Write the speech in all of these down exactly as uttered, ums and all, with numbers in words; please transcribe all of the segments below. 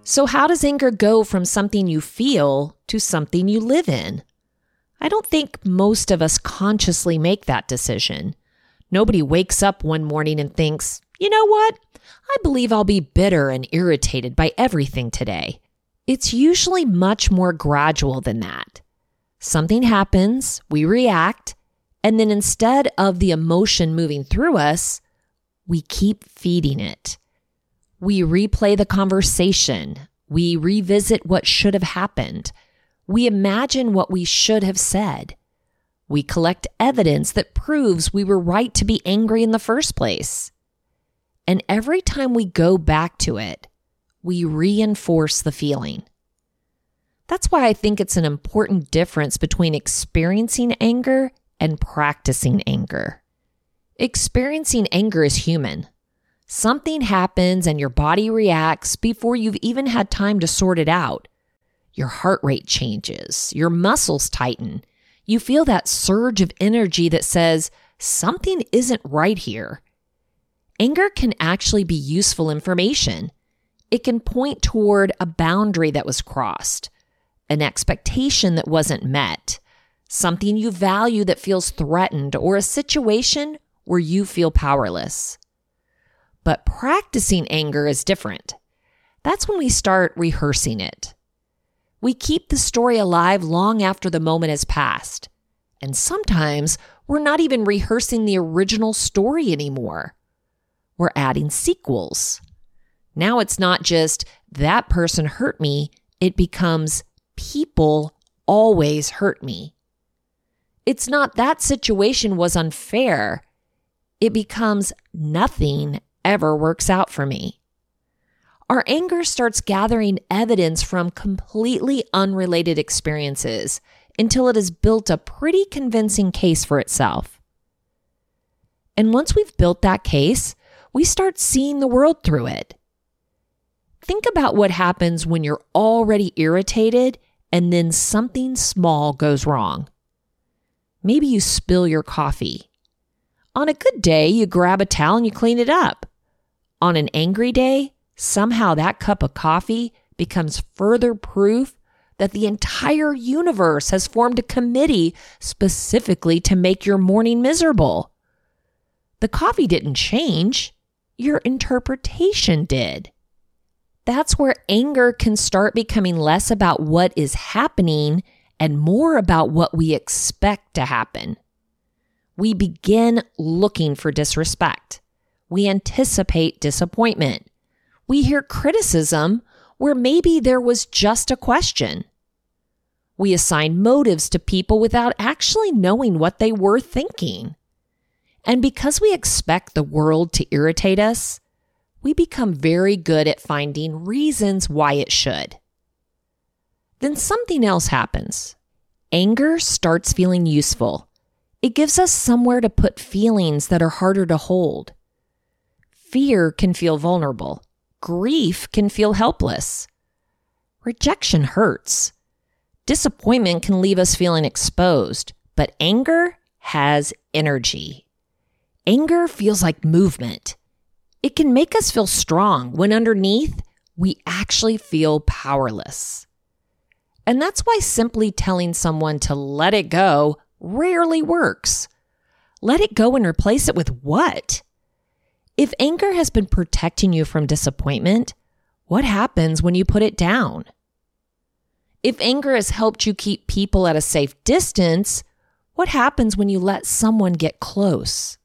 So how does anger go from something you feel to something you live in? I don't think most of us consciously make that decision. Nobody wakes up one morning and thinks, you know what? I believe I'll be bitter and irritated by everything today. It's usually much more gradual than that. Something happens, we react, and then instead of the emotion moving through us, we keep feeding it. We replay the conversation. We revisit what should have happened. We imagine what we should have said. We collect evidence that proves we were right to be angry in the first place. And every time we go back to it, we reinforce the feeling. That's why I think it's an important difference between experiencing anger and practicing anger. Experiencing anger is human. Something happens and your body reacts before you've even had time to sort it out. Your heart rate changes, your muscles tighten. You feel that surge of energy that says, something isn't right here. Anger can actually be useful information. It can point toward a boundary that was crossed, an expectation that wasn't met, something you value that feels threatened, or a situation where you feel powerless. But practicing anger is different. That's when we start rehearsing it. We keep the story alive long after the moment has passed. And sometimes we're not even rehearsing the original story anymore. We're adding sequels. Now it's not just that person hurt me, it becomes people always hurt me. It's not that situation was unfair. It becomes nothing ever works out for me. Our anger starts gathering evidence from completely unrelated experiences until it has built a pretty convincing case for itself. And once we've built that case, we start seeing the world through it. Think about what happens when you're already irritated and then something small goes wrong. Maybe you spill your coffee. On a good day, you grab a towel and you clean it up. On an angry day, somehow that cup of coffee becomes further proof that the entire universe has formed a committee specifically to make your morning miserable. The coffee didn't change, your interpretation did. That's where anger can start becoming less about what is happening and more about what we expect to happen. We begin looking for disrespect. We anticipate disappointment. We hear criticism where maybe there was just a question. We assign motives to people without actually knowing what they were thinking. And because we expect the world to irritate us, we become very good at finding reasons why it should. Then something else happens. Anger starts feeling useful. It gives us somewhere to put feelings that are harder to hold. Fear can feel vulnerable. Grief can feel helpless. Rejection hurts. Disappointment can leave us feeling exposed, but anger has energy. Anger feels like movement. It can make us feel strong when underneath, we actually feel powerless. And that's why simply telling someone to let it go rarely works. Let it go and replace it with what? If anger has been protecting you from disappointment, what happens when you put it down? If anger has helped you keep people at a safe distance, what happens when you let someone get close?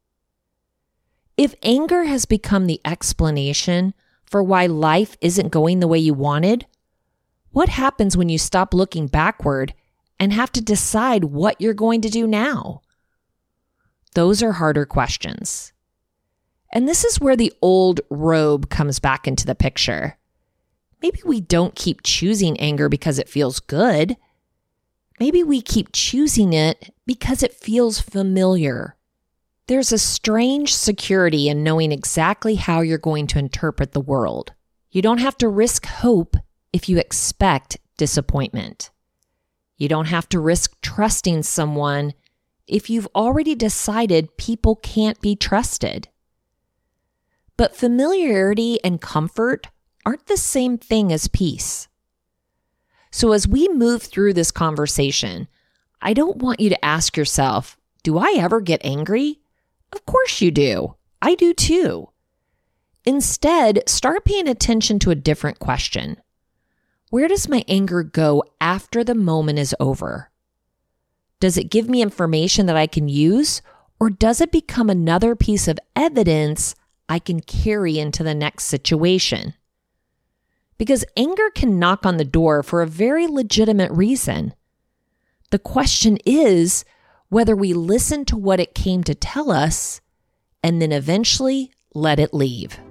If anger has become the explanation for why life isn't going the way you wanted, what happens when you stop looking backward and have to decide what you're going to do now? Those are harder questions. And this is where the old robe comes back into the picture. Maybe we don't keep choosing anger because it feels good. Maybe we keep choosing it because it feels familiar. There's a strange security in knowing exactly how you're going to interpret the world. You don't have to risk hope if you expect disappointment. You don't have to risk trusting someone if you've already decided people can't be trusted. But familiarity and comfort aren't the same thing as peace. So as we move through this conversation, I don't want you to ask yourself, do I ever get angry? Of course you do. I do too. Instead, start paying attention to a different question. Where does my anger go after the moment is over? Does it give me information that I can use, or does it become another piece of evidence I can carry into the next situation? Because anger can knock on the door for a very legitimate reason. The question is whether we listen to what it came to tell us and then eventually let it leave.